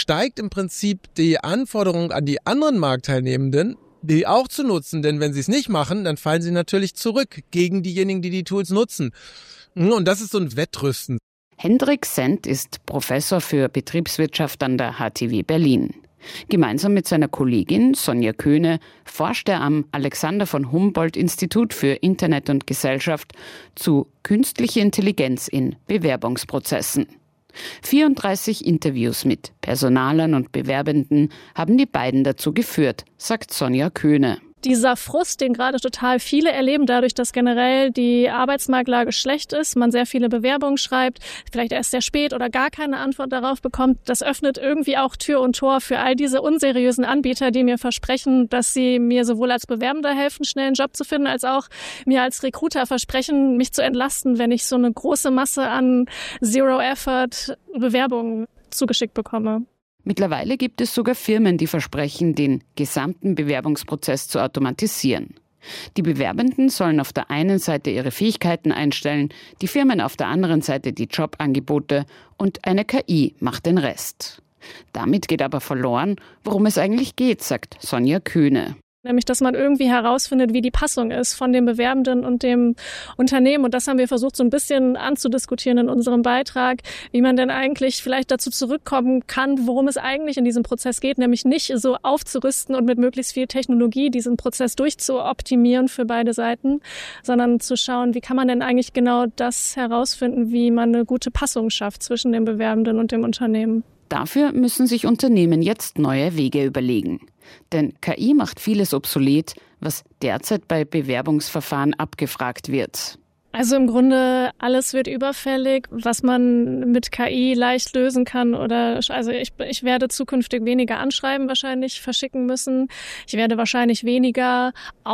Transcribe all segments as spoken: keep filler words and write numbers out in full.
steigt im Prinzip die Anforderung an die anderen Marktteilnehmenden, die auch zu nutzen. Denn wenn sie es nicht machen, dann fallen sie natürlich zurück gegen diejenigen, die die Tools nutzen. Und das ist so ein Wettrüsten. Hendrik Sendt ist Professor für Betriebswirtschaft an der H T W Berlin. Gemeinsam mit seiner Kollegin Sonja Köhne forscht er am Alexander von Humboldt Institut für Internet und Gesellschaft zu künstlicher Intelligenz in Bewerbungsprozessen. vierunddreißig Interviews mit Personalern und Bewerbenden haben die beiden dazu geführt, sagt Sonja Köhne. Dieser Frust, den gerade total viele erleben, dadurch, dass generell die Arbeitsmarktlage schlecht ist, man sehr viele Bewerbungen schreibt, vielleicht erst sehr spät oder gar keine Antwort darauf bekommt, das öffnet irgendwie auch Tür und Tor für all diese unseriösen Anbieter, die mir versprechen, dass sie mir sowohl als Bewerbender helfen, schnell einen Job zu finden, als auch mir als Recruiter versprechen, mich zu entlasten, wenn ich so eine große Masse an Zero-Effort-Bewerbungen zugeschickt bekomme. Mittlerweile gibt es sogar Firmen, die versprechen, den gesamten Bewerbungsprozess zu automatisieren. Die Bewerbenden sollen auf der einen Seite ihre Fähigkeiten einstellen, die Firmen auf der anderen Seite die Jobangebote und eine K I macht den Rest. Damit geht aber verloren, worum es eigentlich geht, sagt Sonja Köhne. Nämlich, dass man irgendwie herausfindet, wie die Passung ist von dem Bewerbenden und dem Unternehmen. Und das haben wir versucht, so ein bisschen anzudiskutieren in unserem Beitrag, wie man denn eigentlich vielleicht dazu zurückkommen kann, worum es eigentlich in diesem Prozess geht. Nämlich nicht so aufzurüsten und mit möglichst viel Technologie diesen Prozess durchzuoptimieren für beide Seiten, sondern zu schauen, wie kann man denn eigentlich genau das herausfinden, wie man eine gute Passung schafft zwischen dem Bewerbenden und dem Unternehmen. Dafür müssen sich Unternehmen jetzt neue Wege überlegen. Denn K I macht vieles obsolet, was derzeit bei Bewerbungsverfahren abgefragt wird. Also im Grunde alles wird überfällig, was man mit K I leicht lösen kann. Oder also ich, ich werde zukünftig weniger Anschreiben wahrscheinlich verschicken müssen. Ich werde wahrscheinlich weniger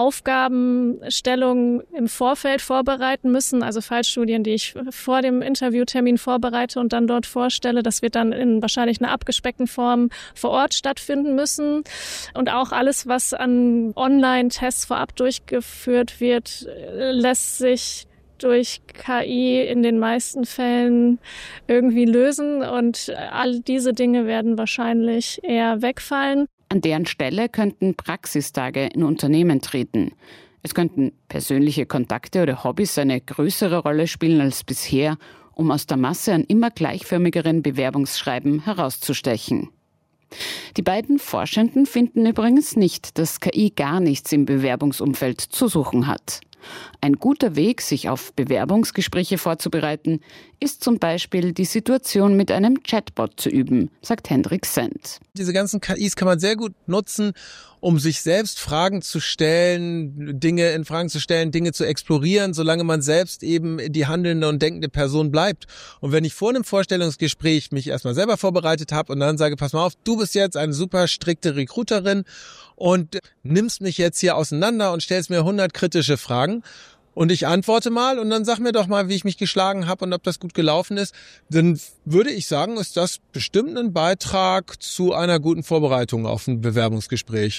Aufgabenstellungen im Vorfeld vorbereiten müssen. Also Fallstudien, die ich vor dem Interviewtermin vorbereite und dann dort vorstelle. Das wird dann in wahrscheinlich einer abgespeckten Form vor Ort stattfinden müssen. Und auch alles, was an Online-Tests vorab durchgeführt wird, lässt sich durch K I in den meisten Fällen irgendwie lösen und all diese Dinge werden wahrscheinlich eher wegfallen. An deren Stelle könnten Praxistage in Unternehmen treten. Es könnten persönliche Kontakte oder Hobbys eine größere Rolle spielen als bisher, um aus der Masse an immer gleichförmigeren Bewerbungsschreiben herauszustechen. Die beiden Forschenden finden übrigens nicht, dass K I gar nichts im Bewerbungsumfeld zu suchen hat. Ein guter Weg, sich auf Bewerbungsgespräche vorzubereiten, ist zum Beispiel die Situation mit einem Chatbot zu üben, sagt Hendrik Sendt. Diese ganzen K Is kann man sehr gut nutzen, um sich selbst Fragen zu stellen, Dinge in Fragen zu stellen, Dinge zu explorieren, solange man selbst eben die handelnde und denkende Person bleibt. Und wenn ich vor einem Vorstellungsgespräch mich erstmal selber vorbereitet habe und dann sage, pass mal auf, du bist jetzt eine super strikte Recruiterin und nimmst mich jetzt hier auseinander und stellst mir hundert kritische Fragen und ich antworte mal und dann sag mir doch mal, wie ich mich geschlagen habe und ob das gut gelaufen ist, dann würde ich sagen, ist das bestimmt ein Beitrag zu einer guten Vorbereitung auf ein Bewerbungsgespräch.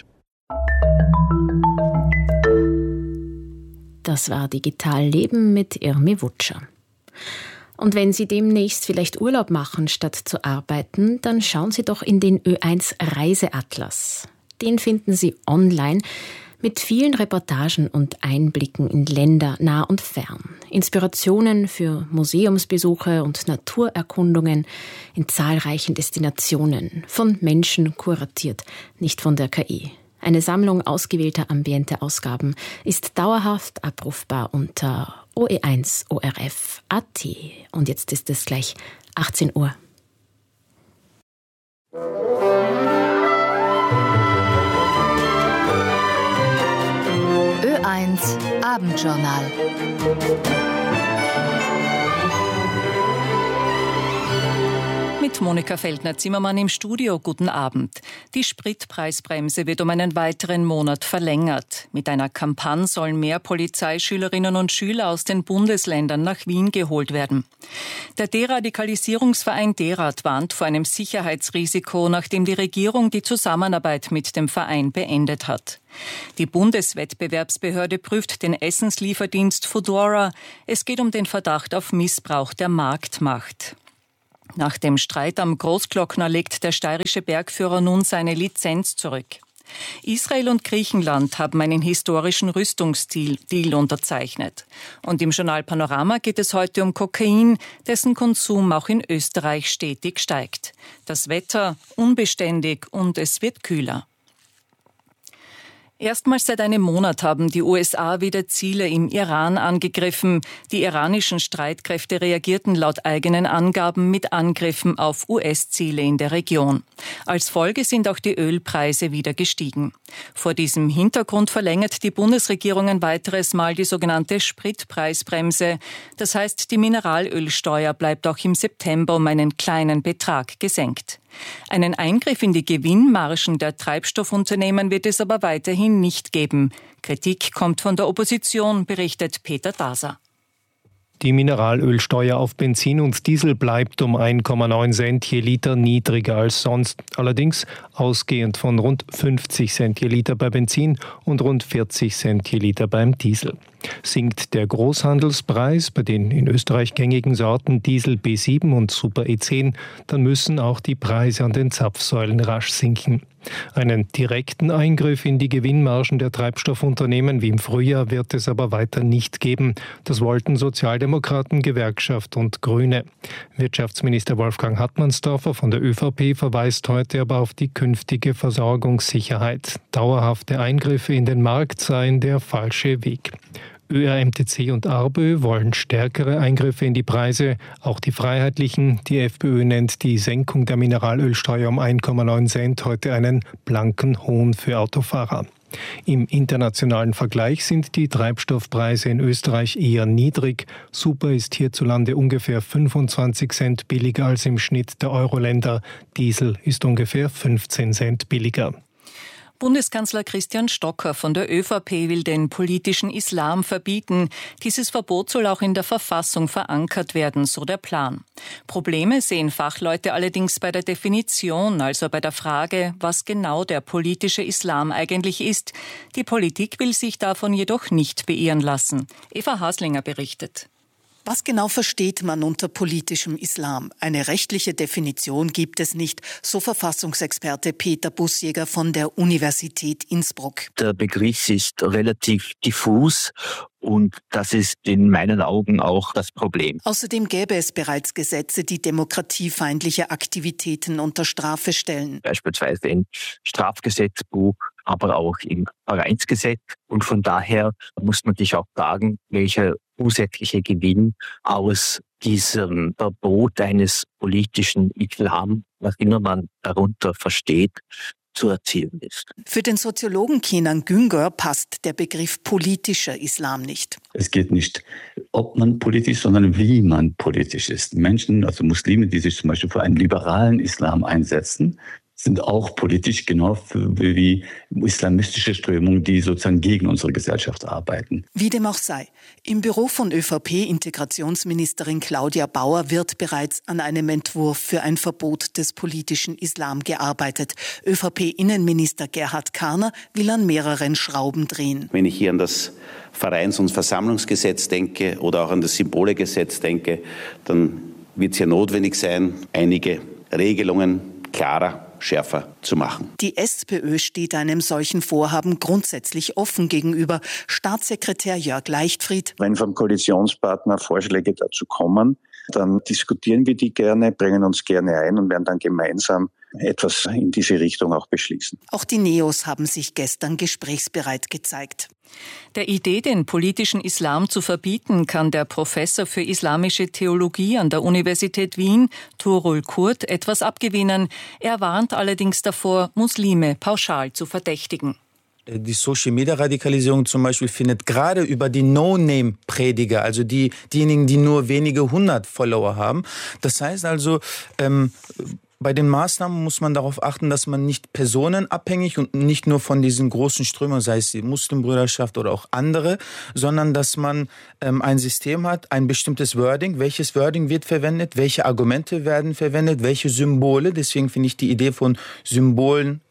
Das war Digital Leben mit Irmi Wutscher. Und wenn Sie demnächst vielleicht Urlaub machen, statt zu arbeiten, dann schauen Sie doch in den Ö eins Reiseatlas. Den finden Sie online mit vielen Reportagen und Einblicken in Länder nah und fern. Inspirationen für Museumsbesuche und Naturerkundungen in zahlreichen Destinationen, von Menschen kuratiert, nicht von der K I. Eine Sammlung ausgewählter Ambiente-Ausgaben ist dauerhaft abrufbar unter o e eins o r f punkt a t. Und jetzt ist es gleich achtzehn Uhr. Ö eins Abendjournal. Mit Monika Feldner-Zimmermann im Studio. Guten Abend. Die Spritpreisbremse wird um einen weiteren Monat verlängert. Mit einer Kampagne sollen mehr Polizeischülerinnen und Schüler aus den Bundesländern nach Wien geholt werden. Der Deradikalisierungsverein Derad warnt vor einem Sicherheitsrisiko, nachdem die Regierung die Zusammenarbeit mit dem Verein beendet hat. Die Bundeswettbewerbsbehörde prüft den Essenslieferdienst Foodora. Es geht um den Verdacht auf Missbrauch der Marktmacht. Nach dem Streit am Großglockner legt der steirische Bergführer nun seine Lizenz zurück. Israel und Griechenland haben einen historischen Rüstungsdeal unterzeichnet. Und im Journal Panorama geht es heute um Kokain, dessen Konsum auch in Österreich stetig steigt. Das Wetter unbeständig und es wird kühler. Erstmals seit einem Monat haben die U S A wieder Ziele im Iran angegriffen. Die iranischen Streitkräfte reagierten laut eigenen Angaben mit Angriffen auf U S-Ziele in der Region. Als Folge sind auch die Ölpreise wieder gestiegen. Vor diesem Hintergrund verlängert die Bundesregierung ein weiteres Mal die sogenannte Spritpreisbremse. Das heißt, die Mineralölsteuer bleibt auch im September um einen kleinen Betrag gesenkt. Einen Eingriff in die Gewinnmargen der Treibstoffunternehmen wird es aber weiterhin nicht geben. Kritik kommt von der Opposition, berichtet Peter Daser. Die Mineralölsteuer auf Benzin und Diesel bleibt um eins Komma neun Cent je Liter niedriger als sonst. Allerdings ausgehend von rund fünfzig Cent je Liter bei Benzin und rund vierzig Cent je Liter beim Diesel. Sinkt der Großhandelspreis bei den in Österreich gängigen Sorten Diesel B sieben und Super E zehn, dann müssen auch die Preise an den Zapfsäulen rasch sinken. Einen direkten Eingriff in die Gewinnmargen der Treibstoffunternehmen wie im Frühjahr wird es aber weiter nicht geben. Das wollten Sozialdemokraten, Gewerkschaft und Grüne. Wirtschaftsminister Wolfgang Hartmannsdorfer von der ÖVP verweist heute aber auf die künftige Versorgungssicherheit. Dauerhafte Eingriffe in den Markt seien der falsche Weg. Ö R, M T C und ARBÖ wollen stärkere Eingriffe in die Preise. Auch die Freiheitlichen, die FPÖ nennt die Senkung der Mineralölsteuer um eins Komma neun Cent heute einen blanken Hohn für Autofahrer. Im internationalen Vergleich sind die Treibstoffpreise in Österreich eher niedrig. Super ist hierzulande ungefähr fünfundzwanzig Cent billiger als im Schnitt der Euro-Länder. Diesel ist ungefähr fünfzehn Cent billiger. Bundeskanzler Christian Stocker von der ÖVP will den politischen Islam verbieten. Dieses Verbot soll auch in der Verfassung verankert werden, so der Plan. Probleme sehen Fachleute allerdings bei der Definition, also bei der Frage, was genau der politische Islam eigentlich ist. Die Politik will sich davon jedoch nicht beirren lassen. Eva Haslinger berichtet. Was genau versteht man unter politischem Islam? Eine rechtliche Definition gibt es nicht, so Verfassungsexperte Peter Bussjäger von der Universität Innsbruck. Der Begriff ist relativ diffus und das ist in meinen Augen auch das Problem. Außerdem gäbe es bereits Gesetze, die demokratiefeindliche Aktivitäten unter Strafe stellen. Beispielsweise im Strafgesetzbuch, aber auch im Vereinsgesetz. Und von daher muss man sich auch fragen, welcher zusätzliche Gewinn aus diesem Verbot eines politischen Islam, was immer man darunter versteht, zu erzielen ist. Für den Soziologen Kenan Güngör passt der Begriff politischer Islam nicht. Es geht nicht, ob man politisch, sondern wie man politisch ist. Menschen, also Muslime, die sich zum Beispiel für einen liberalen Islam einsetzen, sind auch politisch, genau wie islamistische Strömungen, die sozusagen gegen unsere Gesellschaft arbeiten. Wie dem auch sei. Im Büro von ÖVP-Integrationsministerin Claudia Bauer wird bereits an einem Entwurf für ein Verbot des politischen Islam gearbeitet. ÖVP-Innenminister Gerhard Karner will an mehreren Schrauben drehen. Wenn ich hier an das Vereins- und Versammlungsgesetz denke oder auch an das Symbolegesetz denke, dann wird es ja notwendig sein, einige Regelungen klarer, schärfer zu machen. Die SPÖ steht einem solchen Vorhaben grundsätzlich offen gegenüber. Staatssekretär Jörg Leichtfried. Wenn vom Koalitionspartner Vorschläge dazu kommen, dann diskutieren wir die gerne, bringen uns gerne ein und werden dann gemeinsam etwas in diese Richtung auch beschließen. Auch die Neos haben sich gestern gesprächsbereit gezeigt. Der Idee, den politischen Islam zu verbieten, kann der Professor für islamische Theologie an der Universität Wien, Tuğrul Kurt, etwas abgewinnen. Er warnt allerdings davor, Muslime pauschal zu verdächtigen. Die Social-Media-Radikalisierung zum Beispiel findet gerade über die No-Name-Prediger, also die, diejenigen, die nur wenige hundert Follower haben. Das heißt also, ähm, bei den Maßnahmen muss man darauf achten, dass man nicht personenabhängig und nicht nur von diesen großen Strömungen, sei es die Muslimbrüderschaft oder auch andere, sondern dass man ähm, ein System hat, ein bestimmtes Wording. Welches Wording wird verwendet? Welche Argumente werden verwendet? Welche Symbole? Deswegen finde ich die Idee von Symbolen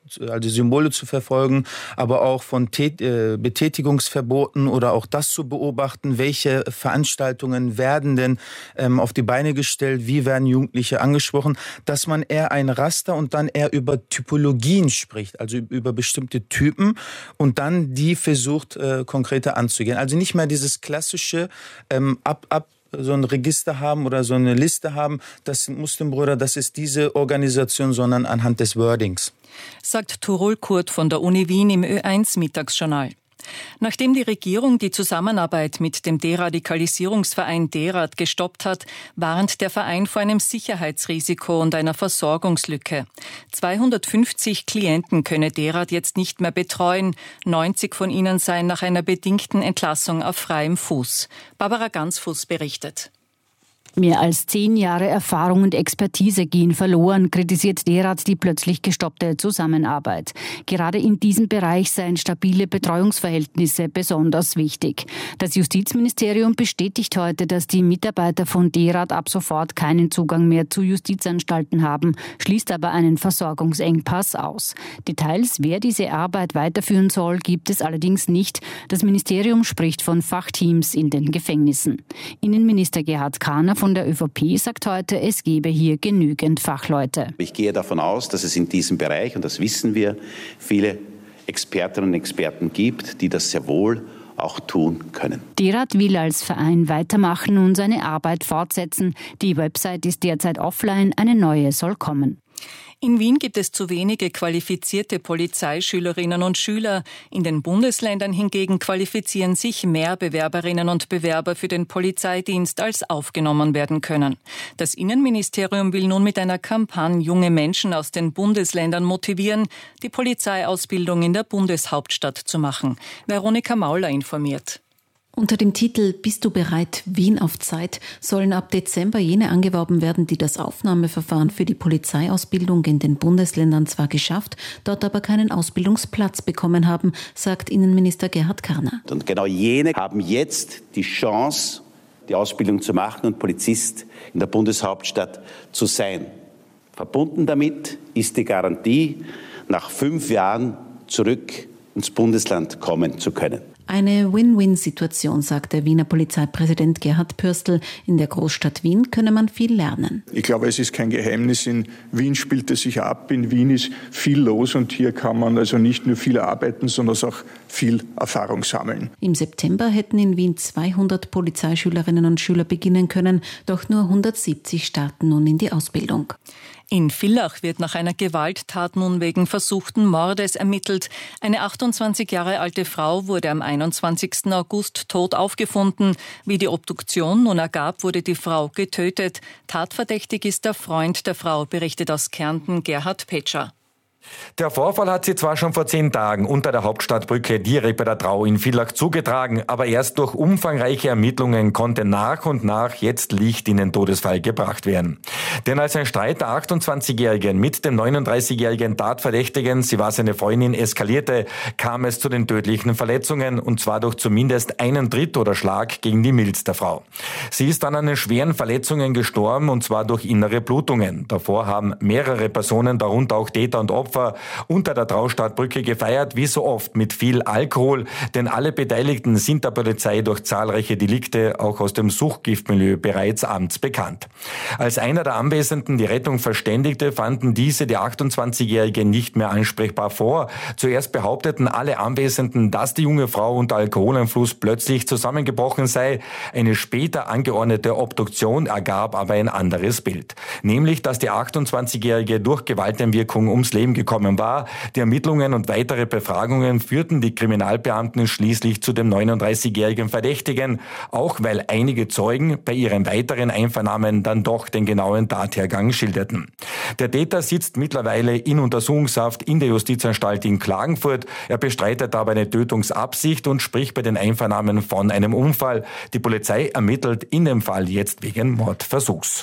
also Symbole zu verfolgen, aber auch von Tät- äh, Betätigungsverboten oder auch das zu beobachten, welche Veranstaltungen werden denn ähm, auf die Beine gestellt, wie werden Jugendliche angesprochen, dass man eher ein Raster und dann eher über Typologien spricht, also über bestimmte Typen und dann die versucht äh, konkreter anzugehen. Also nicht mehr dieses klassische ähm, ab, ab so ein Register haben oder so eine Liste haben, das sind Muslimbrüder, das ist diese Organisation, sondern anhand des Wordings. Sagt Turul Kurt von der Uni Wien im Ö eins Mittagsjournal. Nachdem die Regierung die Zusammenarbeit mit dem Deradikalisierungsverein DERAD gestoppt hat, warnt der Verein vor einem Sicherheitsrisiko und einer Versorgungslücke. zweihundertfünfzig Klienten könne DERAD jetzt nicht mehr betreuen. neunzig von ihnen seien nach einer bedingten Entlassung auf freiem Fuß. Barbara Gansfuß berichtet. Mehr als zehn Jahre Erfahrung und Expertise gehen verloren, kritisiert DERAD die plötzlich gestoppte Zusammenarbeit. Gerade in diesem Bereich seien stabile Betreuungsverhältnisse besonders wichtig. Das Justizministerium bestätigt heute, dass die Mitarbeiter von DERAD ab sofort keinen Zugang mehr zu Justizanstalten haben, schließt aber einen Versorgungsengpass aus. Details, wer diese Arbeit weiterführen soll, gibt es allerdings nicht. Das Ministerium spricht von Fachteams in den Gefängnissen. Innenminister Gerhard Kahner von der ÖVP sagt heute, es gebe hier genügend Fachleute. Ich gehe davon aus, dass es in diesem Bereich, und das wissen wir, viele Expertinnen und Experten gibt, die das sehr wohl auch tun können. DERAD will als Verein weitermachen und seine Arbeit fortsetzen. Die Website ist derzeit offline, eine neue soll kommen. In Wien gibt es zu wenige qualifizierte Polizeischülerinnen und Schüler. In den Bundesländern hingegen qualifizieren sich mehr Bewerberinnen und Bewerber für den Polizeidienst, als aufgenommen werden können. Das Innenministerium will nun mit einer Kampagne junge Menschen aus den Bundesländern motivieren, die Polizeiausbildung in der Bundeshauptstadt zu machen. Veronika Mauler informiert. Unter dem Titel »Bist du bereit? Wien auf Zeit« sollen ab Dezember jene angeworben werden, die das Aufnahmeverfahren für die Polizeiausbildung in den Bundesländern zwar geschafft, dort aber keinen Ausbildungsplatz bekommen haben, sagt Innenminister Gerhard Karner. Und genau jene haben jetzt die Chance, die Ausbildung zu machen und Polizist in der Bundeshauptstadt zu sein. Verbunden damit ist die Garantie, nach fünf Jahren zurück ins Bundesland kommen zu können. Eine Win-Win-Situation, sagt der Wiener Polizeipräsident Gerhard Pürstl. In der Großstadt Wien könne man viel lernen. Ich glaube, es ist kein Geheimnis. In Wien spielt es sich ab. In Wien ist viel los und hier kann man also nicht nur viel arbeiten, sondern auch viel Erfahrung sammeln. Im September hätten in Wien zweihundert Polizeischülerinnen und Schüler beginnen können, doch nur hundertsiebzig starten nun in die Ausbildung. In Villach wird nach einer Gewalttat nun wegen versuchten Mordes ermittelt. Eine achtundzwanzig Jahre alte Frau wurde am einundzwanzigsten August tot aufgefunden. Wie die Obduktion nun ergab, wurde die Frau getötet. Tatverdächtig ist der Freund der Frau, berichtet aus Kärnten Gerhard Petscher. Der Vorfall hat sich zwar schon vor zehn Tagen unter der Hauptstadtbrücke direkt bei der Trau in Villach zugetragen, aber erst durch umfangreiche Ermittlungen konnte nach und nach jetzt Licht in den Todesfall gebracht werden. Denn als ein Streit der achtundzwanzigjährigen mit dem neununddreißigjährigen Tatverdächtigen, sie war seine Freundin, eskalierte, kam es zu den tödlichen Verletzungen, und zwar durch zumindest einen Tritt oder Schlag gegen die Milz der Frau. Sie ist dann an den schweren Verletzungen gestorben, und zwar durch innere Blutungen. Davor haben mehrere Personen, darunter auch Täter und Opfer, unter der Traustadtbrücke gefeiert, wie so oft mit viel Alkohol, denn alle Beteiligten sind der Polizei durch zahlreiche Delikte, auch aus dem Suchtgiftmilieu, bereits amtsbekannt. Als einer der Anwesenden die Rettung verständigte, fanden diese die achtundzwanzigjährige nicht mehr ansprechbar vor. Zuerst behaupteten alle Anwesenden, dass die junge Frau unter Alkoholeinfluss plötzlich zusammengebrochen sei. Eine später angeordnete Obduktion ergab aber ein anderes Bild. Nämlich, dass die achtundzwanzigjährige durch Gewalteinwirkung ums Leben gekommen war. Die Ermittlungen und weitere Befragungen führten die Kriminalbeamten schließlich zu dem neununddreißigjährigen Verdächtigen, auch weil einige Zeugen bei ihren weiteren Einvernahmen dann doch den genauen Tathergang schilderten. Der Täter sitzt mittlerweile in Untersuchungshaft in der Justizanstalt in Klagenfurt. Er bestreitet aber eine Tötungsabsicht und spricht bei den Einvernahmen von einem Unfall. Die Polizei ermittelt in dem Fall jetzt wegen Mordversuchs.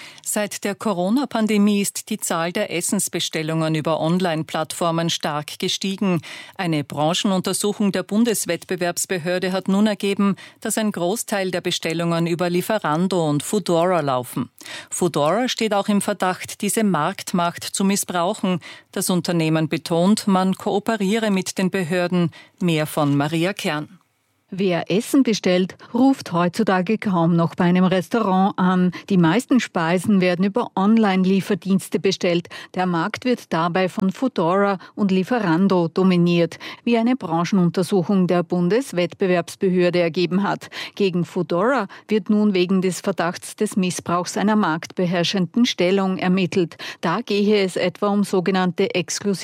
Seit der Corona-Pandemie ist die Zahl der Essensbestellungen über Online-Plattformen stark gestiegen. Eine Branchenuntersuchung der Bundeswettbewerbsbehörde hat nun ergeben, dass ein Großteil der Bestellungen über Lieferando und Foodora laufen. Foodora steht auch im Verdacht, diese Marktmacht zu missbrauchen. Das Unternehmen betont, man kooperiere mit den Behörden. Mehr von Maria Kern. Wer Essen bestellt, ruft heutzutage kaum noch bei einem Restaurant an. Die meisten Speisen werden über Online-Lieferdienste bestellt. Der Markt wird dabei von Foodora und Lieferando dominiert, wie eine Branchenuntersuchung der Bundeswettbewerbsbehörde ergeben hat. Gegen Foodora wird nun wegen des Verdachts des Missbrauchs einer marktbeherrschenden Stellung ermittelt. Da gehe es etwa um sogenannte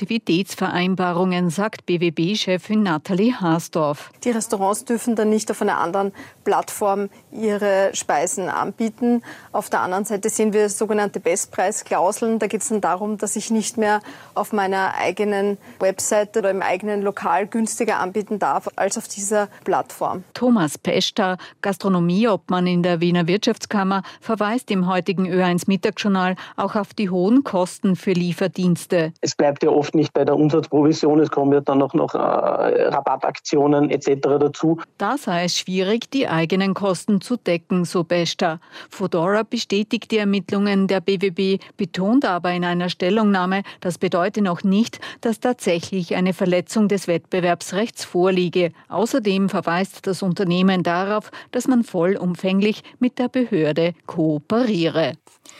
Exklusivitätsvereinbarungen, sagt B W B-Chefin Nathalie Haasdorf. Die Restaurants dürfen dann nicht auf einer anderen Plattform ihre Speisen anbieten. Auf der anderen Seite sehen wir sogenannte Bestpreisklauseln. Da geht es dann darum, dass ich nicht mehr auf meiner eigenen Webseite oder im eigenen Lokal günstiger anbieten darf als auf dieser Plattform. Thomas Peschter, Gastronomieobmann in der Wiener Wirtschaftskammer, verweist im heutigen Ö eins Mittagsjournal auch auf die hohen Kosten für Lieferdienste. Es bleibt ja oft nicht bei der Umsatzprovision, es kommen ja dann auch noch äh, Rabattaktionen et cetera dazu. Da sei es schwierig, die eigenen Kosten zu decken, so Peschter. Foodora bestätigt die Ermittlungen der B W B, betont aber in einer Stellungnahme, das bedeute noch nicht, dass tatsächlich eine Verletzung des Wettbewerbsrechts vorliege. Außerdem verweist das Unternehmen darauf, dass man vollumfänglich mit der Behörde kooperiere.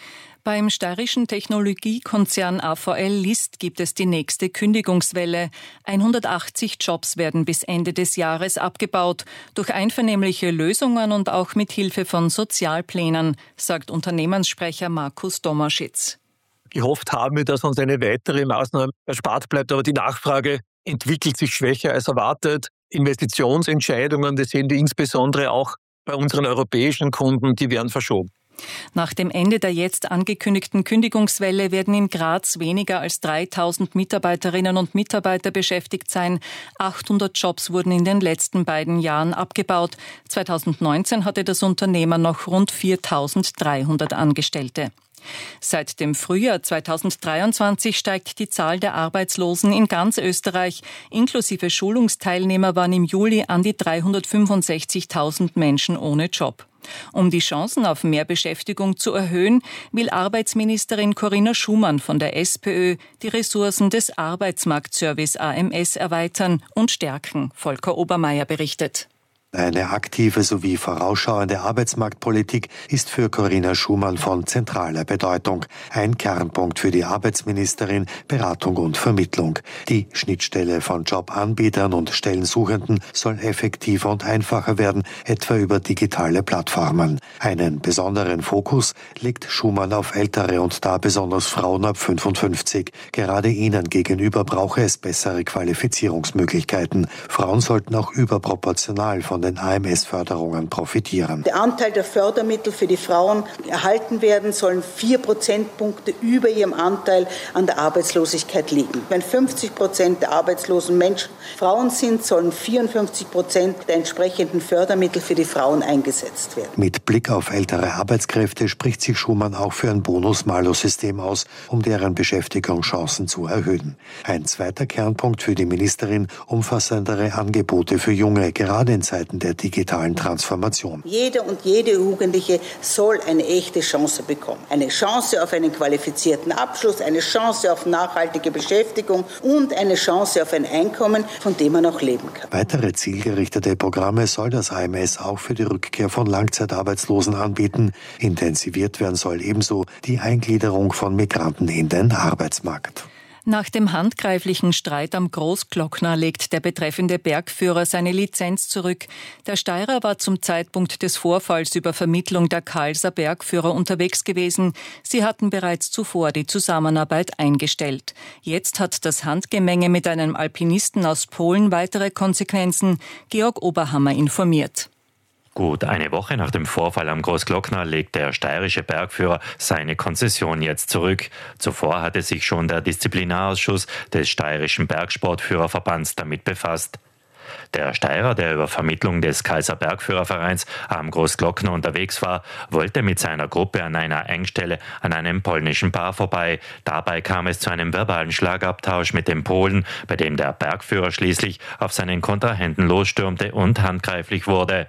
Beim steirischen Technologiekonzern A V L List gibt es die nächste Kündigungswelle. hundertachtzig Jobs werden bis Ende des Jahres abgebaut, durch einvernehmliche Lösungen und auch mit Hilfe von Sozialplänen, sagt Unternehmenssprecher Markus Domaschitz. Gehofft haben wir, dass uns eine weitere Maßnahme erspart bleibt, aber die Nachfrage entwickelt sich schwächer als erwartet. Investitionsentscheidungen, das sehen wir insbesondere auch bei unseren europäischen Kunden, die werden verschoben. Nach dem Ende der jetzt angekündigten Kündigungswelle werden in Graz weniger als dreitausend Mitarbeiterinnen und Mitarbeiter beschäftigt sein. achthundert Jobs wurden in den letzten beiden Jahren abgebaut. zweitausendneunzehn hatte das Unternehmen noch rund viertausenddreihundert Angestellte. Seit dem Frühjahr zweitausenddreiundzwanzig steigt die Zahl der Arbeitslosen in ganz Österreich. Inklusive Schulungsteilnehmer waren im Juli an die dreihundertfünfundsechzigtausend Menschen ohne Job. Um die Chancen auf mehr Beschäftigung zu erhöhen, will Arbeitsministerin Corinna Schumann von der SPÖ die Ressourcen des Arbeitsmarktservice A M S erweitern und stärken. Volker Obermeier berichtet. Eine aktive sowie vorausschauende Arbeitsmarktpolitik ist für Corinna Schumann von zentraler Bedeutung. Ein Kernpunkt für die Arbeitsministerin: Beratung und Vermittlung. Die Schnittstelle von Jobanbietern und Stellensuchenden soll effektiver und einfacher werden, etwa über digitale Plattformen. Einen besonderen Fokus legt Schumann auf Ältere und da besonders Frauen ab fünfundfünfzig. Gerade ihnen gegenüber brauche es bessere Qualifizierungsmöglichkeiten. Frauen sollten auch überproportional von den A M S-Förderungen profitieren. Der Anteil der Fördermittel für die Frauen erhalten werden, sollen vier Prozentpunkte über ihrem Anteil an der Arbeitslosigkeit liegen. Wenn fünfzig Prozent der arbeitslosen Menschen Frauen sind, sollen vierundfünfzig Prozent der entsprechenden Fördermittel für die Frauen eingesetzt werden. Mit Blick auf ältere Arbeitskräfte spricht sich Schumann auch für ein Bonus-Malus-System aus, um deren Beschäftigungschancen zu erhöhen. Ein zweiter Kernpunkt für die Ministerin: umfassendere Angebote für Junge, gerade in Zeiten der digitalen Transformation. Jeder und jede Jugendliche soll eine echte Chance bekommen. Eine Chance auf einen qualifizierten Abschluss, eine Chance auf nachhaltige Beschäftigung und eine Chance auf ein Einkommen, von dem man auch leben kann. Weitere zielgerichtete Programme soll das A M S auch für die Rückkehr von Langzeitarbeitslosen anbieten. Intensiviert werden soll ebenso die Eingliederung von Migranten in den Arbeitsmarkt. Nach dem handgreiflichen Streit am Großglockner legt der betreffende Bergführer seine Lizenz zurück. Der Steirer war zum Zeitpunkt des Vorfalls über Vermittlung der Kalser Bergführer unterwegs gewesen. Sie hatten bereits zuvor die Zusammenarbeit eingestellt. Jetzt hat das Handgemenge mit einem Alpinisten aus Polen weitere Konsequenzen. Georg Oberhammer informiert. Gut eine Woche nach dem Vorfall am Großglockner legt der steirische Bergführer seine Konzession jetzt zurück. Zuvor hatte sich schon der Disziplinarausschuss des steirischen Bergsportführerverbands damit befasst. Der Steirer, der über Vermittlung des Kaiser Bergführervereins am Großglockner unterwegs war, wollte mit seiner Gruppe an einer Engstelle an einem polnischen Bar vorbei. Dabei kam es zu einem verbalen Schlagabtausch mit dem Polen, bei dem der Bergführer schließlich auf seinen Kontrahenten losstürmte und handgreiflich wurde.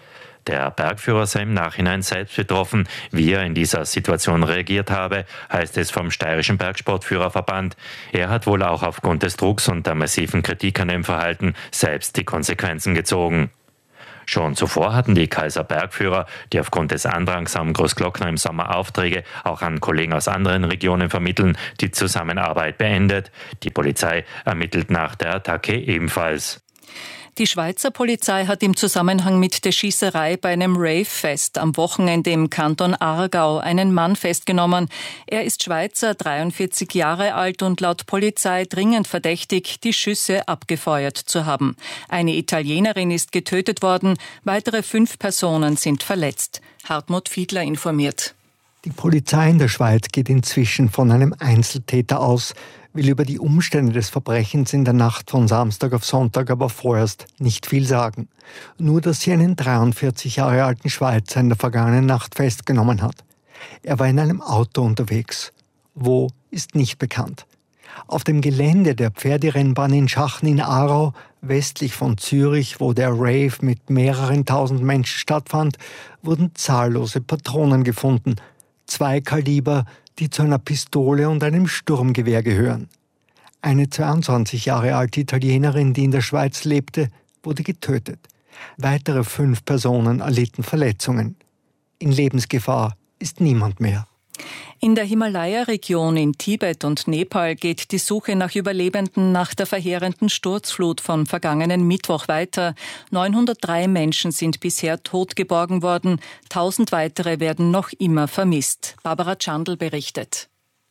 Der Bergführer sei im Nachhinein selbst betroffen. Wie er in dieser Situation reagiert habe, heißt es vom Steirischen Bergsportführerverband. Er hat wohl auch aufgrund des Drucks und der massiven Kritik an dem Verhalten selbst die Konsequenzen gezogen. Schon zuvor hatten die Kaiser Bergführer, die aufgrund des Andrangs am Großglockner im Sommer Aufträge auch an Kollegen aus anderen Regionen vermitteln, die Zusammenarbeit beendet. Die Polizei ermittelt nach der Attacke ebenfalls. Die Schweizer Polizei hat im Zusammenhang mit der Schießerei bei einem Rave-Fest am Wochenende im Kanton Aargau einen Mann festgenommen. Er ist Schweizer, dreiundvierzig Jahre alt und laut Polizei dringend verdächtig, die Schüsse abgefeuert zu haben. Eine Italienerin ist getötet worden, weitere fünf Personen sind verletzt. Hartmut Fiedler informiert. Die Polizei in der Schweiz geht inzwischen von einem Einzeltäter aus, will über die Umstände des Verbrechens in der Nacht von Samstag auf Sonntag aber vorerst nicht viel sagen. Nur, dass sie einen dreiundvierzig Jahre alten Schweizer in der vergangenen Nacht festgenommen hat. Er war in einem Auto unterwegs. Wo, ist nicht bekannt. Auf dem Gelände der Pferderennbahn in Schachen in Aarau, westlich von Zürich, wo der Rave mit mehreren tausend Menschen stattfand, wurden zahllose Patronen gefunden. Zwei Kaliber, die zu einer Pistole und einem Sturmgewehr gehören. Eine zweiundzwanzig Jahre alte Italienerin, die in der Schweiz lebte, wurde getötet. Weitere fünf Personen erlitten Verletzungen. In Lebensgefahr ist niemand mehr. In der Himalaya-Region in Tibet und Nepal geht die Suche nach Überlebenden nach der verheerenden Sturzflut vom vergangenen Mittwoch weiter. neunhundertdrei Menschen sind bisher tot geborgen worden. Tausend weitere werden noch immer vermisst. Barbara Chandl berichtet.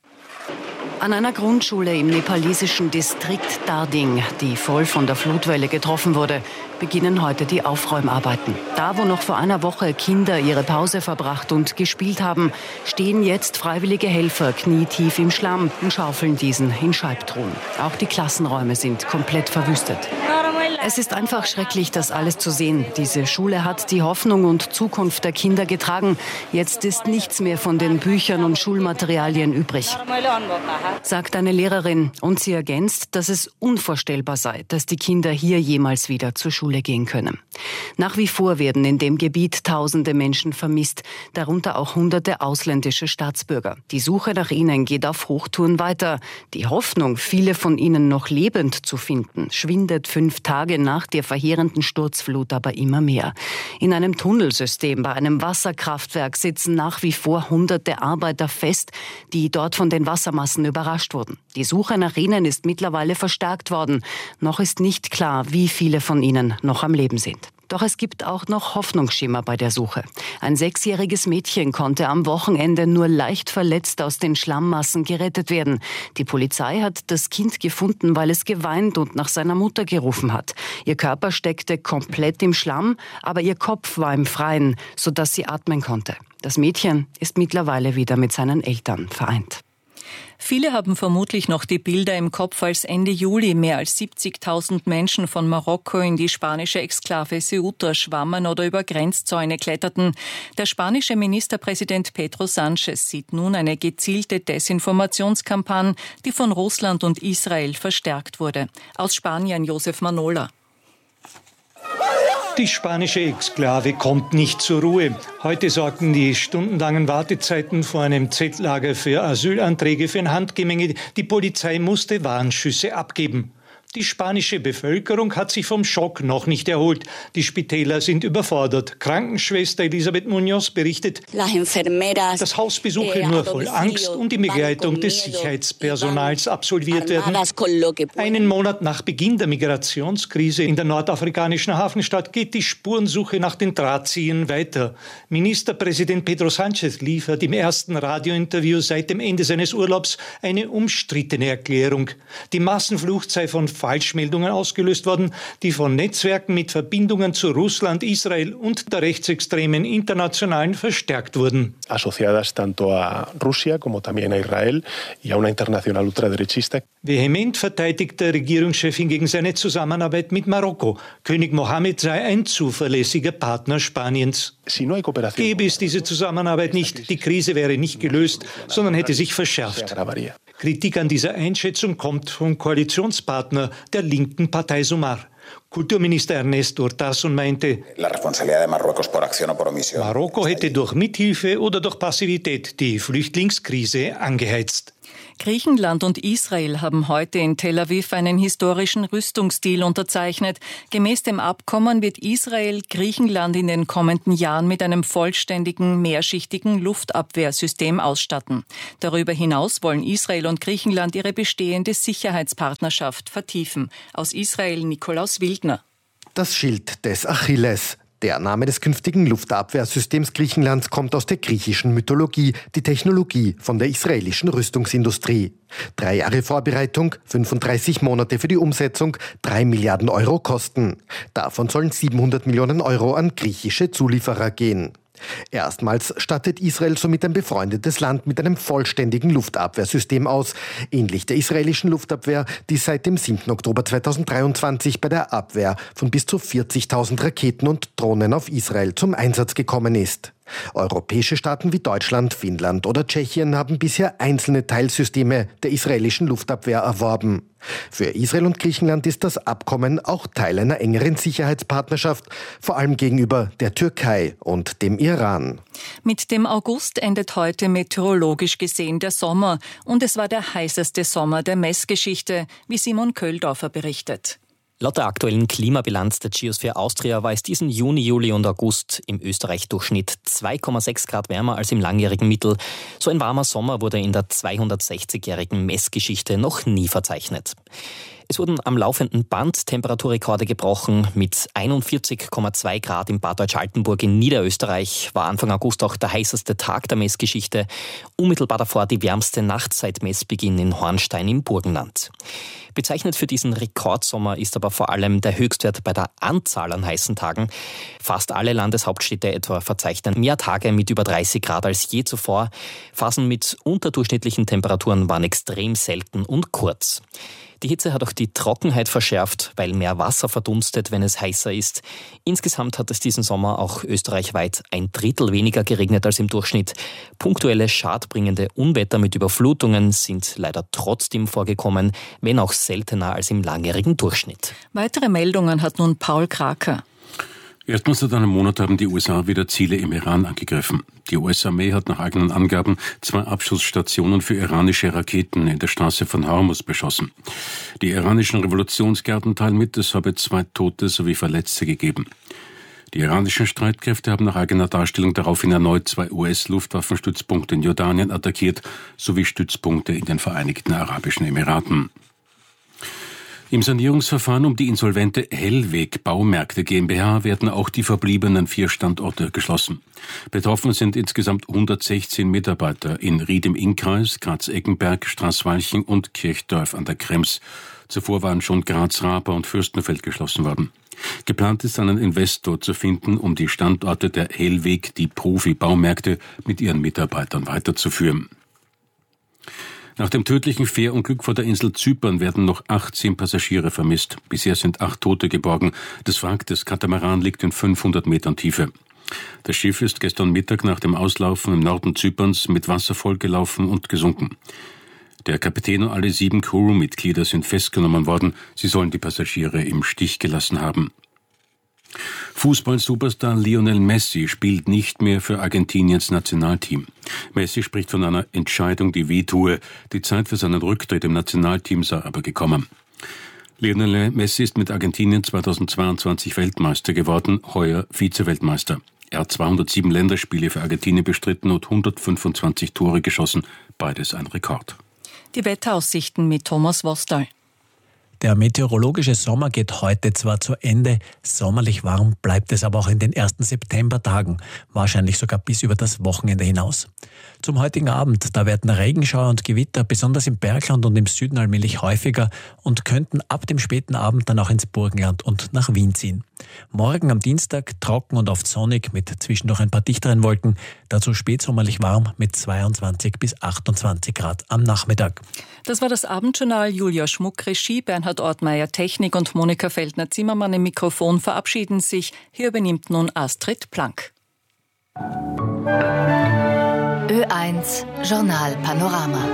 An einer Grundschule im nepalesischen Distrikt Darding, die voll von der Flutwelle getroffen wurde, beginnen heute die Aufräumarbeiten. Da, wo noch vor einer Woche Kinder ihre Pause verbracht und gespielt haben, stehen jetzt freiwillige Helfer knietief im Schlamm und schaufeln diesen in Scheibtruhen. Auch die Klassenräume sind komplett verwüstet. Es ist einfach schrecklich, das alles zu sehen. Diese Schule hat die Hoffnung und Zukunft der Kinder getragen. Jetzt ist nichts mehr von den Büchern und Schulmaterialien übrig, sagt eine Lehrerin. Und sie ergänzt, dass es unvorstellbar sei, dass die Kinder hier jemals wieder zur Schule gehen können. Nach wie vor werden in dem Gebiet tausende Menschen vermisst, darunter auch hunderte ausländische Staatsbürger. Die Suche nach ihnen geht auf Hochtouren weiter. Die Hoffnung, viele von ihnen noch lebend zu finden, schwindet fünf Tage nach der verheerenden Sturzflut aber immer mehr. In einem Tunnelsystem bei einem Wasserkraftwerk sitzen nach wie vor hunderte Arbeiter fest, die dort von den Wassermassen überrascht wurden. Die Suche nach ihnen ist mittlerweile verstärkt worden. Noch ist nicht klar, wie viele von ihnen noch am Leben sind. Doch es gibt auch noch Hoffnungsschimmer bei der Suche. Ein sechsjähriges Mädchen konnte am Wochenende nur leicht verletzt aus den Schlammmassen gerettet werden. Die Polizei hat das Kind gefunden, weil es geweint und nach seiner Mutter gerufen hat. Ihr Körper steckte komplett im Schlamm, aber ihr Kopf war im Freien, sodass sie atmen konnte. Das Mädchen ist mittlerweile wieder mit seinen Eltern vereint. Viele haben vermutlich noch die Bilder im Kopf, als Ende Juli mehr als siebzigtausend Menschen von Marokko in die spanische Exklave Ceuta schwammen oder über Grenzzäune kletterten. Der spanische Ministerpräsident Pedro Sánchez sieht nun eine gezielte Desinformationskampagne, die von Russland und Israel verstärkt wurde. Aus Spanien Josef Manola. Die spanische Exklave kommt nicht zur Ruhe. Heute sorgten die stundenlangen Wartezeiten vor einem Z-Lager für Asylanträge für ein Handgemenge. Die Polizei musste Warnschüsse abgeben. Die spanische Bevölkerung hat sich vom Schock noch nicht erholt. Die Spitäler sind überfordert. Krankenschwester Elisabeth Munoz berichtet, dass Hausbesuche nur voll Angst und in Begleitung des Sicherheitspersonals absolviert werden. Einen Monat nach Beginn der Migrationskrise in der nordafrikanischen Hafenstadt geht die Spurensuche nach den Drahtziehern weiter. Ministerpräsident Pedro Sánchez liefert im ersten Radiointerview seit dem Ende seines Urlaubs eine umstrittene Erklärung. Die Massenflucht sei von Falschmeldungen ausgelöst worden, die von Netzwerken mit Verbindungen zu Russland, Israel und der rechtsextremen Internationalen verstärkt wurden. Asociadas tanto a Rusia como también a Israel y a una internacional ultraderechista. Vehement verteidigt der Regierungschef hingegen seine Zusammenarbeit mit Marokko. König Mohammed sei ein zuverlässiger Partner Spaniens. Gäbe es diese Zusammenarbeit nicht, die Krise wäre nicht gelöst, sondern hätte sich verschärft. Kritik an dieser Einschätzung kommt vom Koalitionspartner der linken Partei Sumar. Kulturminister Ernesto Urtasun meinte, Marokko hätte durch Mithilfe oder durch Passivität die Flüchtlingskrise angeheizt. Griechenland und Israel haben heute in Tel Aviv einen historischen Rüstungsdeal unterzeichnet. Gemäß dem Abkommen wird Israel Griechenland in den kommenden Jahren mit einem vollständigen, mehrschichtigen Luftabwehrsystem ausstatten. Darüber hinaus wollen Israel und Griechenland ihre bestehende Sicherheitspartnerschaft vertiefen. Aus Israel Nikolaus Wildner. Das Schild des Achilles. Der Name des künftigen Luftabwehrsystems Griechenlands kommt aus der griechischen Mythologie, die Technologie von der israelischen Rüstungsindustrie. Drei Jahre Vorbereitung, fünfunddreißig Monate für die Umsetzung, drei Milliarden Euro Kosten. Davon sollen siebenhundert Millionen Euro an griechische Zulieferer gehen. Erstmals stattet Israel somit ein befreundetes Land mit einem vollständigen Luftabwehrsystem aus, ähnlich der israelischen Luftabwehr, die seit dem siebten Oktober zweitausenddreiundzwanzig bei der Abwehr von bis zu vierzigtausend Raketen und Drohnen auf Israel zum Einsatz gekommen ist. Europäische Staaten wie Deutschland, Finnland oder Tschechien haben bisher einzelne Teilsysteme der israelischen Luftabwehr erworben. Für Israel und Griechenland ist das Abkommen auch Teil einer engeren Sicherheitspartnerschaft, vor allem gegenüber der Türkei und dem Iran. Mit dem August endet heute meteorologisch gesehen der Sommer und es war der heißeste Sommer der Messgeschichte, wie Simon Köhldorfer berichtet. Laut der aktuellen Klimabilanz der Geosphere Austria war es diesen Juni, Juli und August im Österreich-Durchschnitt zwei Komma sechs Grad wärmer als im langjährigen Mittel. So ein warmer Sommer wurde in der zweihundertsechzigjährigen Messgeschichte noch nie verzeichnet. Es wurden am laufenden Band Temperaturrekorde gebrochen. Mit einundvierzig Komma zwei Grad im Bad Deutsch-Altenburg in Niederösterreich war Anfang August auch der heißeste Tag der Messgeschichte. Unmittelbar davor die wärmste Nacht seit Messbeginn in Hornstein im Burgenland. Bezeichnet für diesen Rekordsommer ist aber vor allem der Höchstwert bei der Anzahl an heißen Tagen. Fast alle Landeshauptstädte etwa verzeichnen mehr Tage mit über dreißig Grad als je zuvor. Phasen mit unterdurchschnittlichen Temperaturen waren extrem selten und kurz. Die Hitze hat auch die Trockenheit verschärft, weil mehr Wasser verdunstet, wenn es heißer ist. Insgesamt hat es diesen Sommer auch österreichweit ein Drittel weniger geregnet als im Durchschnitt. Punktuelle schadbringende Unwetter mit Überflutungen sind leider trotzdem vorgekommen, wenn auch seltener als im langjährigen Durchschnitt. Weitere Meldungen hat nun Paul Kraker. Erstmals seit einem Monat haben die U S A wieder Ziele im Iran angegriffen. Die U S-Armee hat nach eigenen Angaben zwei Abschussstationen für iranische Raketen in der Straße von Hormuz beschossen. Die iranischen Revolutionsgarden teilen mit, es habe zwei Tote sowie Verletzte gegeben. Die iranischen Streitkräfte haben nach eigener Darstellung daraufhin erneut zwei U S-Luftwaffenstützpunkte in Jordanien attackiert, sowie Stützpunkte in den Vereinigten Arabischen Emiraten. Im Sanierungsverfahren um die insolvente Hellweg Baumärkte GmbH werden auch die verbliebenen vier Standorte geschlossen. Betroffen sind insgesamt hundertsechzehn Mitarbeiter in Ried im Innkreis, Graz-Eggenberg, Straßwalchen und Kirchdorf an der Krems. Zuvor waren schon Graz-Raper und Fürstenfeld geschlossen worden. Geplant ist, einen Investor zu finden, um die Standorte der Hellweg, die Profi-Baumärkte, mit ihren Mitarbeitern weiterzuführen. Nach dem tödlichen Fährunglück vor der Insel Zypern werden noch achtzehn Passagiere vermisst. Bisher sind acht Tote geborgen. Das Wrack des Katamaran liegt in fünfhundert Metern Tiefe. Das Schiff ist gestern Mittag nach dem Auslaufen im Norden Zyperns mit Wasser vollgelaufen und gesunken. Der Kapitän und alle sieben Crewmitglieder sind festgenommen worden. Sie sollen die Passagiere im Stich gelassen haben. Fußball-Superstar Lionel Messi spielt nicht mehr für Argentiniens Nationalteam. Messi spricht von einer Entscheidung, die wehtue. Die Zeit für seinen Rücktritt im Nationalteam sei aber gekommen. Lionel Messi ist mit Argentinien zweitausendzweiundzwanzig Weltmeister geworden, heuer Vize-Weltmeister. Er hat zweihundertsieben Länderspiele für Argentinien bestritten und hundertfünfundzwanzig Tore geschossen, beides ein Rekord. Die Wetteraussichten mit Thomas Wostal. Der meteorologische Sommer geht heute zwar zu Ende, sommerlich warm bleibt es aber auch in den ersten Septembertagen, wahrscheinlich sogar bis über das Wochenende hinaus. Zum heutigen Abend, da werden Regenschauer und Gewitter besonders im Bergland und im Süden allmählich häufiger und könnten ab dem späten Abend dann auch ins Burgenland und nach Wien ziehen. Morgen am Dienstag trocken und oft sonnig mit zwischendurch ein paar dichteren Wolken, dazu spätsommerlich warm mit zweiundzwanzig bis achtundzwanzig Grad am Nachmittag. Das war das Abendjournal. Julia Schmuck, Regie, Bernhard Ortmeier, Technik und Monika Feldner-Zimmermann im Mikrofon verabschieden sich. Hier übernimmt nun Astrid Plank. Ö eins Journal Panorama.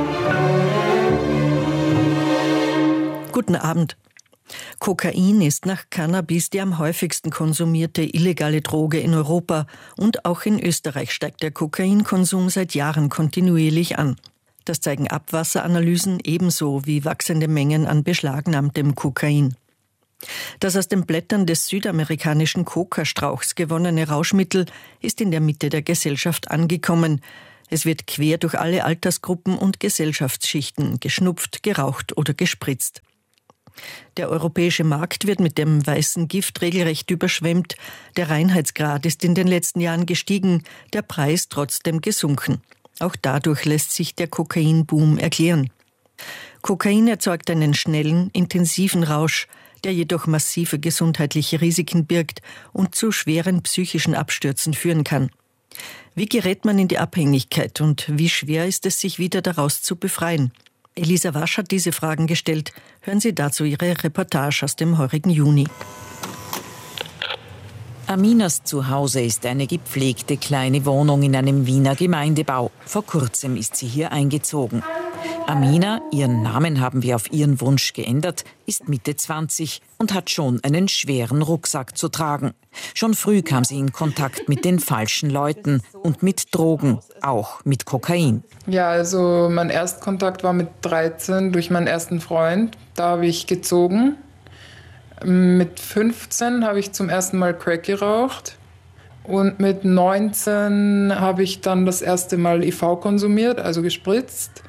Guten Abend. Kokain ist nach Cannabis die am häufigsten konsumierte illegale Droge in Europa und auch in Österreich steigt der Kokainkonsum seit Jahren kontinuierlich an. Das zeigen Abwasseranalysen ebenso wie wachsende Mengen an beschlagnahmtem Kokain. Das aus den Blättern des südamerikanischen Kokastrauchs gewonnene Rauschmittel ist in der Mitte der Gesellschaft angekommen. Es wird quer durch alle Altersgruppen und Gesellschaftsschichten geschnupft, geraucht oder gespritzt. Der europäische Markt wird mit dem weißen Gift regelrecht überschwemmt. Der Reinheitsgrad ist in den letzten Jahren gestiegen, der Preis trotzdem gesunken. Auch dadurch lässt sich der Kokainboom erklären. Kokain erzeugt einen schnellen, intensiven Rausch, der jedoch massive gesundheitliche Risiken birgt und zu schweren psychischen Abstürzen führen kann. Wie gerät man in die Abhängigkeit und wie schwer ist es, sich wieder daraus zu befreien? Elisa Wasch hat diese Fragen gestellt. Hören Sie dazu ihre Reportage aus dem heurigen Juni. Aminas Zuhause ist eine gepflegte kleine Wohnung in einem Wiener Gemeindebau. Vor kurzem ist sie hier eingezogen. Amina, ihren Namen haben wir auf ihren Wunsch geändert, ist Mitte zwanzig und hat schon einen schweren Rucksack zu tragen. Schon früh kam sie in Kontakt mit den falschen Leuten und mit Drogen, auch mit Kokain. Ja, also mein Erstkontakt war mit dreizehn durch meinen ersten Freund. Da habe ich gezogen. Mit fünfzehn habe ich zum ersten Mal Crack geraucht. Und mit neunzehn habe ich dann das erste Mal I V konsumiert, also gespritzt.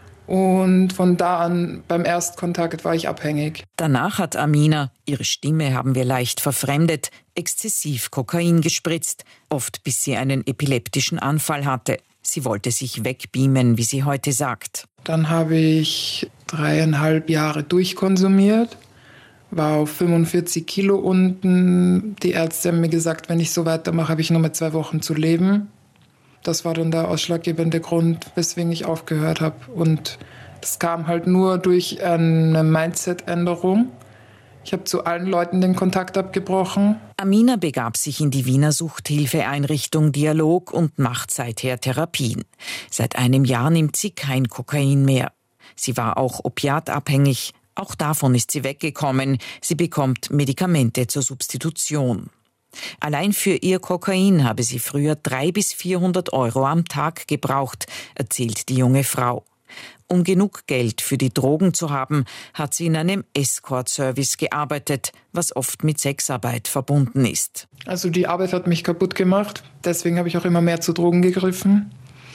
Und von da an, beim Erstkontakt, war ich abhängig. Danach hat Amina, ihre Stimme haben wir leicht verfremdet, exzessiv Kokain gespritzt, oft bis sie einen epileptischen Anfall hatte. Sie wollte sich wegbeamen, wie sie heute sagt. Dann habe ich dreieinhalb Jahre durchkonsumiert, war auf fünfundvierzig Kilo unten. Die Ärzte haben mir gesagt, wenn ich so weitermache, habe ich nur mehr zwei Wochen zu leben. Das war dann der ausschlaggebende Grund, weswegen ich aufgehört habe. Und das kam halt nur durch eine Mindset-Änderung. Ich habe zu allen Leuten den Kontakt abgebrochen. Amina begab sich in die Wiener Suchthilfeeinrichtung Dialog und macht seither Therapien. Seit einem Jahr nimmt sie kein Kokain mehr. Sie war auch opiatabhängig. Auch davon ist sie weggekommen. Sie bekommt Medikamente zur Substitution. Allein für ihr Kokain habe sie früher dreihundert bis vierhundert Euro am Tag gebraucht, erzählt die junge Frau. Um genug Geld für die Drogen zu haben, hat sie in einem Escort-Service gearbeitet, was oft mit Sexarbeit verbunden ist. Also die Arbeit hat mich kaputt gemacht, deswegen habe ich auch immer mehr zu Drogen gegriffen.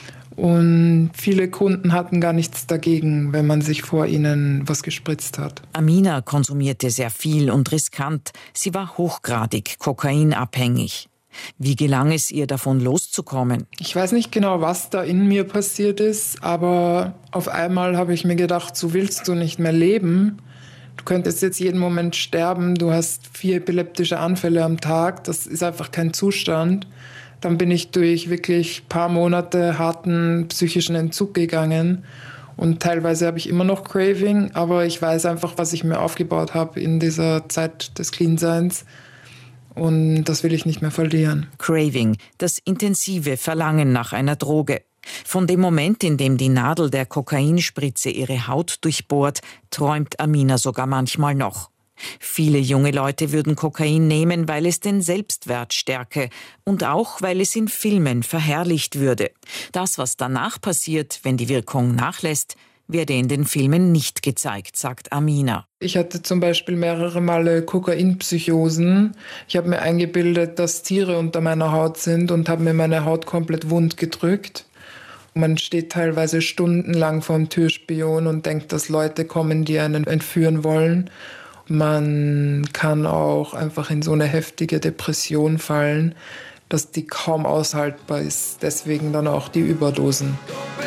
Und viele Kunden hatten gar nichts dagegen, wenn man sich vor ihnen was gespritzt hat. Amina konsumierte sehr viel und riskant. Sie war hochgradig kokainabhängig. Wie gelang es ihr, davon loszukommen? Ich weiß nicht genau, was da in mir passiert ist, aber auf einmal habe ich mir gedacht, so willst du nicht mehr leben. Du könntest jetzt jeden Moment sterben, du hast vier epileptische Anfälle am Tag, das ist einfach kein Zustand. Dann bin ich durch wirklich ein paar Monate harten psychischen Entzug gegangen. Und teilweise habe ich immer noch Craving, aber ich weiß einfach, was ich mir aufgebaut habe in dieser Zeit des Cleanseins. Und das will ich nicht mehr verlieren. Craving, das intensive Verlangen nach einer Droge. Von dem Moment, in dem die Nadel der Kokainspritze ihre Haut durchbohrt, träumt Amina sogar manchmal noch. Viele junge Leute würden Kokain nehmen, weil es den Selbstwert stärke und auch, weil es in Filmen verherrlicht würde. Das, was danach passiert, wenn die Wirkung nachlässt, werde in den Filmen nicht gezeigt, sagt Amina. Ich hatte zum Beispiel mehrere Male Kokainpsychosen. Ich habe mir eingebildet, dass Tiere unter meiner Haut sind und habe mir meine Haut komplett wund gedrückt. Man steht teilweise stundenlang vor dem Türspion und denkt, dass Leute kommen, die einen entführen wollen. Man kann auch einfach in so eine heftige Depression fallen, dass die kaum aushaltbar ist. Deswegen dann auch die Überdosen.